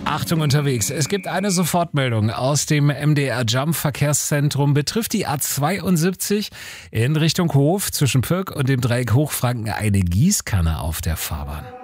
Achtung unterwegs. Es gibt eine Sofortmeldung aus dem MDR Jump Verkehrszentrum. Betrifft die A72 in Richtung Hof zwischen Pirk und dem Dreieck Hochfranken eine Gießkanne auf der Fahrbahn.